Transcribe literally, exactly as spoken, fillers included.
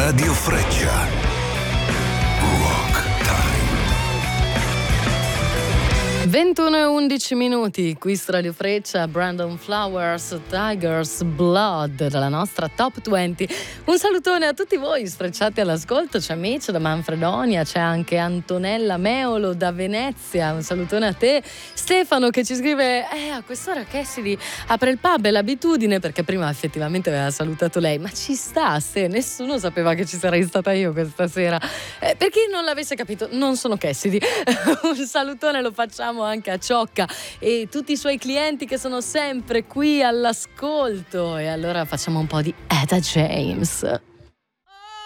Radio Freccia. Rock Time. ventuno e undici minuti, qui su Radio Freccia, Brandon Flowers, Tiger's Blood, dalla nostra Top venti. Un salutone a tutti voi sfrecciati all'ascolto, c'è Mitch da Manfredonia, c'è anche Antonella Meolo da Venezia, un salutone a te. Stefano che ci scrive, eh a quest'ora Cassidy apre il pub, è l'abitudine, perché prima effettivamente aveva salutato lei, ma ci sta, se nessuno sapeva che ci sarei stata io questa sera. Eh, per chi non l'avesse capito, non sono Cassidy. Un salutone lo facciamo anche a Ciocca e tutti i suoi clienti che sono sempre qui all'ascolto, e allora facciamo un po' di Etta James.